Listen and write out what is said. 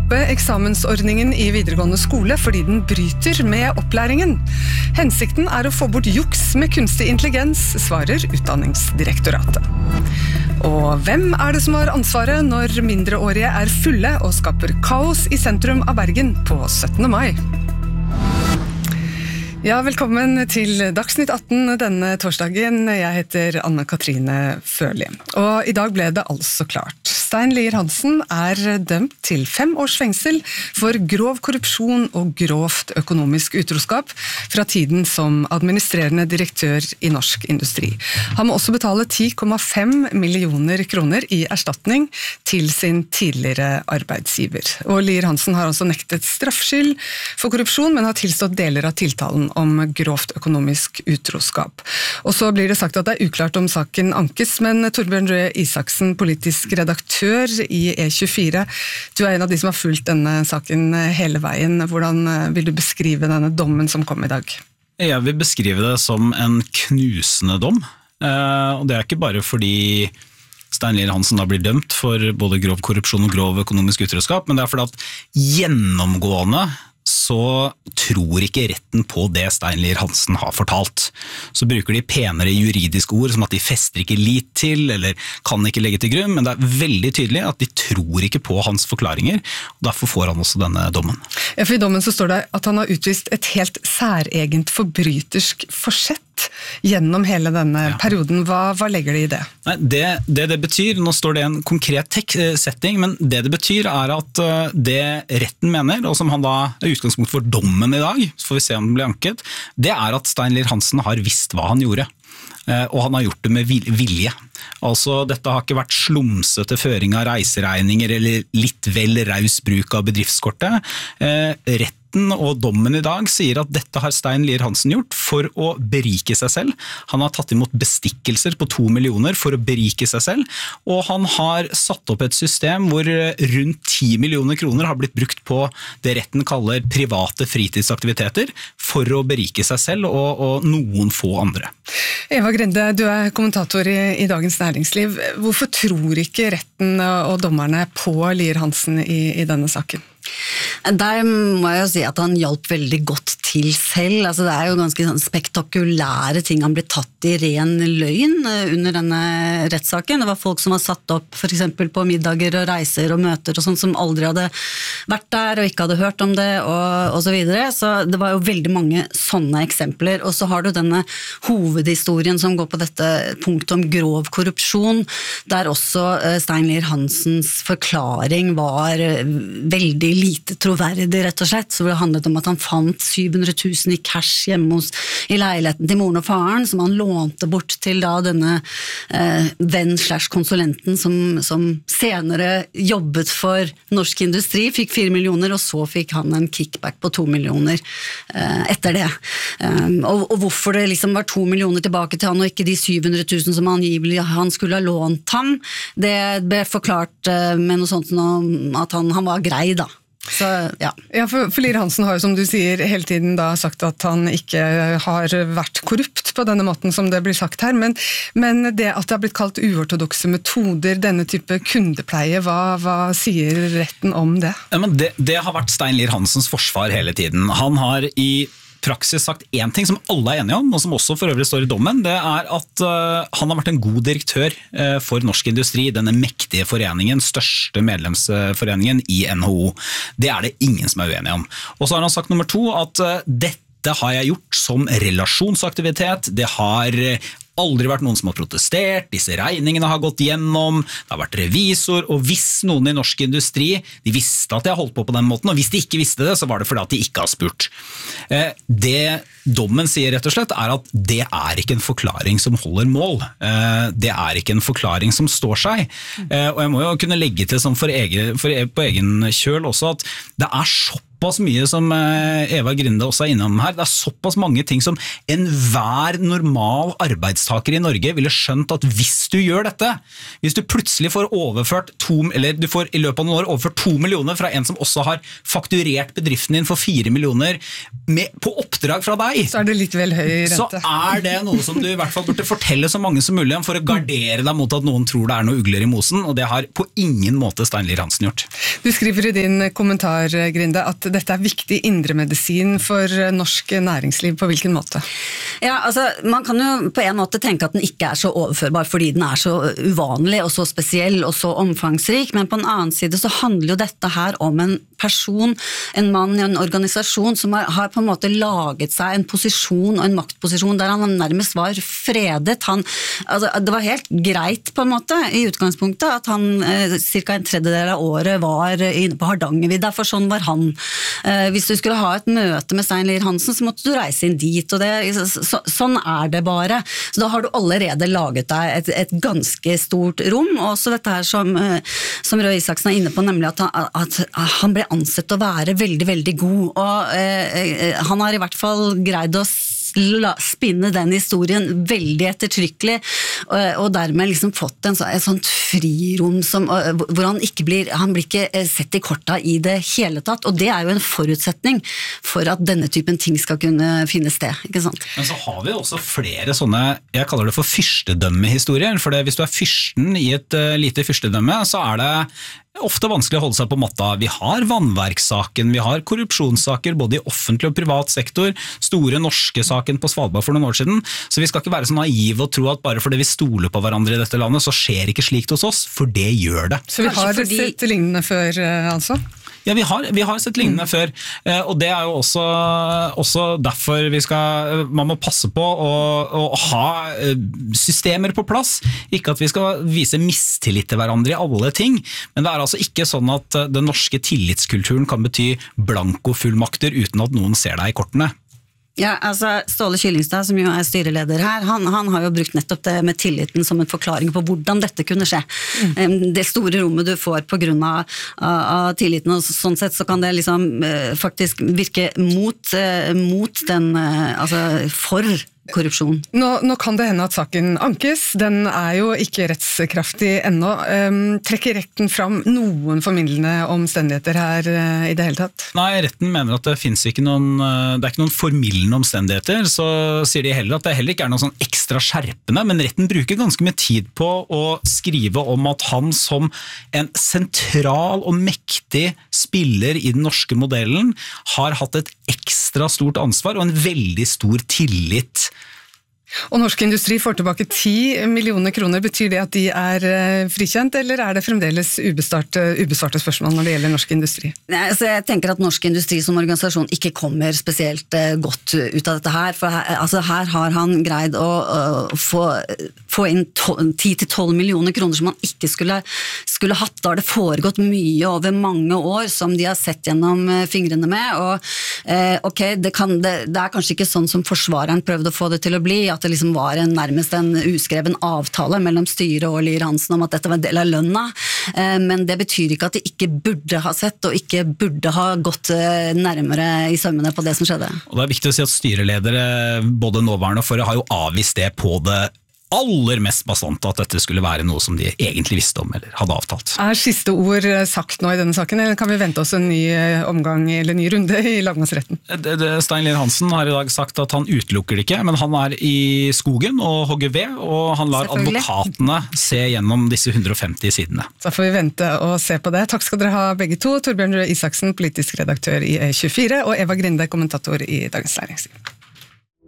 stoppe eksamensordningen i videregående skole fordi den bryter med opplæringen. Hensikten å få bort juks med kunstig intelligens, svarer Utdanningsdirektoratet. Og hvem det som har ansvaret når mindreårige fulle og skaper kaos i sentrum av Bergen på 17. mai? Ja, velkommen til Dagsnytt 18 denne torsdagen. Jeg heter Anne-Katrine Førli. Og i dag ble det altså klart. Stein Lier-Hansen dømt til 5 års fengsel for grov korrupsjon og grovt økonomisk utroskap fra tiden som administrerende direktør i Norsk Industri. Han må også betale 10,5 millioner kroner i erstatning til sin tidligere arbeidsgiver. Og Lier-Hansen har altså nektet straffskyld for korrupsjon, men har tilstått deler av tiltalen om grovt økonomisk utroskap. Og så blir det sagt at det uklart om saken ankes, men Torbjørn Røe Isaksen, politisk redaktør i E24, du en av de som har fulgt denne saken hele veien. Hvordan vil du beskrive denne dommen som kom i dag? Jeg vil beskrive det som en knusende dom, og det ikke bare fordi Stein Lier-Hansen da blir dømt for både grov korrupsjon og grov økonomisk utroskap, men det fordi at gjennomgående så tror ikke retten på det Stein Lier-Hansen har fortalt. Så bruker de penere juridiske ord som at de fester ikke lit til, eller kan ikke legge til grunn, men det veldig tydelig at de tror ikke på hans forklaringer, og derfor får han også denne dommen. Ja, for i dommen så står det at han har utvist et helt særegent forbrytersk forsett gjennom hele denne perioden. Hva legger de i det? Nei, det betyr, nå står det en konkret setting, men det betyr at det retten mener, og som han da utgangspunkt for dommen i dag, så får vi se om den blir anket, det at Stein Lier-Hansen har visst hva han gjorde. Og han har gjort det med vilje. Altså, dette har ikke vært slumsete føring av reiseregninger eller litt vel raus bruk av bedriftskortet. Retten og dommen i dag sier at dette har Stein Lier-Hansen gjort for å berike seg selv. Han har tatt imot bestikkelser på 2 millioner for å berike seg selv, og han har satt opp et system hvor rundt 10 millioner kroner har blitt brukt på det retten kaller private fritidsaktiviteter for å berike seg selv og noen få andre. Eva Grende, du kommentator i Dagens Næringsliv. Hvorfor tror ikke retten og dommerne på Lier-Hansen i denne saken? Der må jeg jo si at han hjalp veldig godt til selv. Altså, det jo ganske spektakulære ting han ble tatt i ren løgn under denne rettssaken. Det var folk som var satt opp for eksempel på middager og reiser og møter og sånt som aldri hadde vært der og ikke hadde hørt om det og så videre. Så det var jo veldig mange sånne eksempler. Og så har du denne hovedhistorien som går på dette punktet om grov korrupsjon, der også Stein Lier-Hansens forklaring var veldig lite troverdig, rett og slett. Så det handlet om at han fant 700 000 i cash hjemme i leiligheten til moren og faren, som han lånte bort til da denne venn/konsulenten som senere jobbet for Norsk Industri, fikk 4 millioner, og så fikk han en kickback på 2 millioner etter det. Og hvorfor det liksom var 2 millioner tilbake til han, og ikke de 700 000 som angivelig han skulle ha lånt ham, det ble forklart med noe sånt som at han var grei da. Så, ja. Ja, for Lier-Hansen har jo, som du sier, hele tiden da sagt at han ikke har vært korrupt på denne måten som det blir sagt her, men det at det har blitt kalt uortodokse metoder, denne type kundepleie, hva sier retten om det? Ja, men det har vært Stein Lier-Hansens forsvar hele tiden. Han har i praksis sagt en ting som alle enige om, og som også for øvrig står i dommen, det at han har vært en god direktør for Norsk Industri, denne mektige foreningen, største medlemsforeningen i NHO. Det det ingen som uenige om. Og så har han sagt nummer 2, at dette har jeg gjort som relasjonsaktivitet, det har aldri vært noen som har protestert, disse regningene har gått gjennom, det har vært revisor, og hvis noen i Norsk Industri, de visste at jeg holdt på den måten, og hvis de ikke visste det, så var det fordi at de ikke har spurt. Det dommen sier rett og slett at det ikke en forklaring som holder mål. Det ikke en forklaring som står seg. Og jeg må jo kunne legge til som på egen kjøl også at det såpass såpass mye som Eva Grinde også innom her. Det såpass mange ting som enhver normal arbeidstaker i Norge ville skjønt at hvis du gjør dette, hvis du plutselig får overført du får i løpet av noen år overført 2 millioner fra en som også har fakturert bedriften din for 4 millioner på oppdrag fra deg, så det litt vel høy rente. Så det noe som du i hvert fall burde fortelle så mange som mulig om for å gardere deg mot at noen tror det noe ugler i mosen, og det har på ingen måte Stein Lier Hansen gjort. Du skriver i din kommentar, Grinde, at dette viktig indremedisin for norsk næringsliv. På hvilken måte? Ja, altså, man kan jo på en måte tenke at den ikke så overførbar fordi den så uvanlig og så spesiell og så omfangsrik, men på en annen side så handler jo dette her om en person, en mann i en organisasjon som har på en måte laget seg en posisjon og en maktposisjon der han nærmest var fredet. Altså, det var helt greit på en måte i utgangspunktet at han cirka en tredjedel av året var inne på Hardangervidda, for sånn var han. Hvis du skulle ha et møte med Stein Lier Hansen, så måtte du reise inn dit, og sånn det bare. Så da har du allerede laget deg et ganske stort rom, og også dette her som Røe Isaksen inne på, nemlig at han ble ansett å være veldig, veldig god, og han har i hvert fall greid å spinne den historien veldig ettertrykkelig, og dermed liksom fått et sånt frirom hvor han blir ikke sett i korta i det hele tatt, og det jo en forutsetning for at denne typen ting skal kunne finne sted, ikke sant? Men så har vi også flere sånne, jeg kaller det for fyrstedømmehistorier, for hvis du fyrsten i et lite fyrstedømme, så det ofte vanskelig å holde seg på matta. Vi har vannverkssaken, vi har korrupsjonssaker både i offentlig og privat sektor, store norske saken på Svalbard for noen år siden, så vi skal ikke være så naive og tro at bare fordi vi stoler på hverandre i dette landet, så skjer ikke slikt hos oss, for det gjør det. Så vi har sett lignende før, altså? Ja, vi har sett lignende før, og det jo også derfor man må passe på å ha systemer på plass, ikke at vi skal vise mistillit til hverandre i alle ting, men det altså ikke sånn at den norske tillitskulturen kan bety blankofullmakter uten at noen ser deg i kortene. Ja, altså Ståle Kyllingstad, som jo styreleder her, han har jo brukt nettopp det med tilliten som en forklaring på hvordan dette kunne skje. Det store rommet du får på grunn av tilliten, og sånn sett så kan det liksom faktisk virke mot den, altså for korrupsjon. Nå kan det hende at saken ankes, den jo ikke rettskraftig ennå. Trekker retten fram noen formildende omstendigheter her i det hele tatt? Nei, retten mener at det finnes ikke noen, det ikke noen formildende omstendigheter, så sier de heller at det heller ikke noe sånn ekstra skjerpende, men retten bruker ganske mye tid på å skrive om at han som en sentral og mektig spiller i den norske modellen har hatt et ekstra stort ansvar og en veldig stor tillit. Og Norsk Industri får tilbake 10 millioner kroner. Betyr det at de frikjent, eller det fremdeles ubesvarte spørsmål når det gjelder Norsk Industri? Nei, altså jeg tenker at Norsk Industri som organisasjon ikke kommer spesielt godt ut av dette her, for her har han greid å få inn 10-12 millioner kroner som han ikke skulle hatt. Da har det foregått mye over mange år som de har sett gjennom fingrene med, og ok, det kanskje ikke sånn som forsvareren prøvde å få det til å bli, at det liksom var nærmest en uskreven avtale mellom styret og Lier Hansen om at dette var en del av lønna, men det betyr ikke at de ikke burde ha sett og ikke burde ha gått nærmere i sømmene på det som skjedde. Og det viktig å si at styreledere, både nåværende og forrige, har jo avvist det på det aller mest bastante at dette skulle være noe som de egentlig visste om eller hadde avtalt. Siste ord sagt nå i denne saken, eller kan vi vente oss en ny omgang eller ny runde i lagmannsretten? Stein Lier Hansen har i dag sagt at han utelukker det ikke, men han i skogen og hogger ved, og han lar advokatene se gjennom disse 150 sidene. Så får vi vente og se på det. Takk skal dere ha begge to. Torbjørn Røe Isaksen, politisk redaktør i E24, og Eva Grinde, kommentator i Dagens Næringsliv.